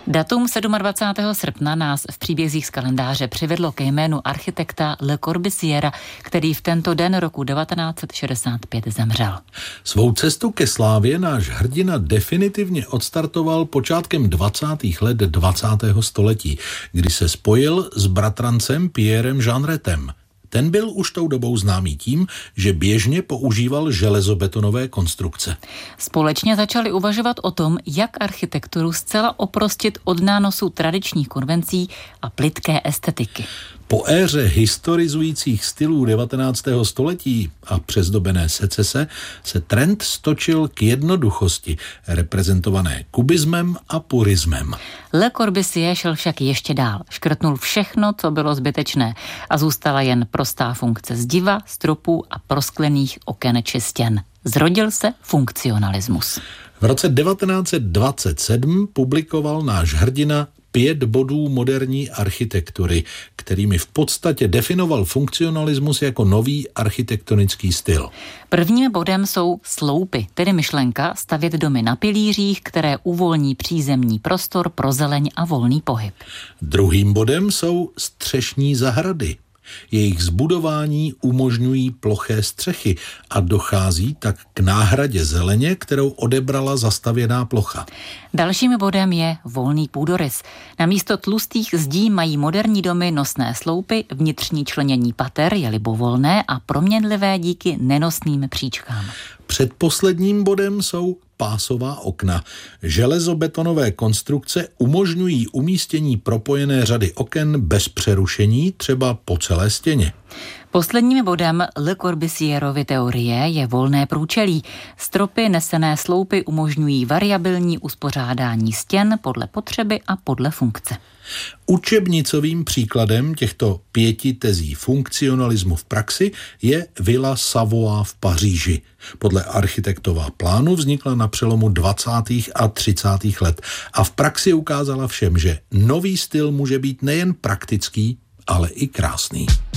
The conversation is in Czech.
Datum 27. srpna nás v příbězích z kalendáře přivedlo ke jménu architekta Le Corbusiera, který v tento den roku 1965 zemřel. Svou cestu ke slávě náš hrdina definitivně odstartoval počátkem 20. let 20. století, kdy se spojil s bratrancem Pierrem Jeanrettem. Ten byl už tou dobou známý tím, že běžně používal železobetonové konstrukce. Společně začali uvažovat o tom, jak architekturu zcela oprostit od nánosu tradičních konvencí a plytké estetiky. Po éře historizujících stylů 19. století a přezdobené secese se trend stočil k jednoduchosti, reprezentované kubismem a purismem. Le Corbusier šel však ještě dál. Škrtnul všechno, co bylo zbytečné a zůstala jen prostá funkce zdiva, stropů a prosklených oken či stěn. Zrodil se funkcionalismus. V roce 1927 publikoval náš hrdina 5 bodů moderní architektury, kterými v podstatě definoval funkcionalismus jako nový architektonický styl. Prvním bodem jsou sloupy, tedy myšlenka stavět domy na pilířích, které uvolní přízemní prostor pro zeleň a volný pohyb. Druhým bodem jsou střešní zahrady. Jejich zbudování umožňují ploché střechy a dochází tak k náhradě zeleně, kterou odebrala zastavěná plocha. Dalším bodem je volný půdorys. Namísto tlustých zdí mají moderní domy nosné sloupy, vnitřní členění pater je libovolné a proměnlivé díky nenosným příčkám. Předposledním bodem jsou pásová okna. Železobetonové konstrukce umožňují umístění propojené řady oken bez přerušení, třeba po celé stěně. Posledním bodem Le Corbusierovy teorie je volné průčelí. Stropy nesené sloupy umožňují variabilní uspořádání stěn podle potřeby a podle funkce. Učebnicovým příkladem těchto 5 tezí funkcionalismu v praxi je Villa Savoy v Paříži. Podle architektova plánu vznikla na přelomu 20. a 30. let a v praxi ukázala všem, že nový styl může být nejen praktický, ale i krásný.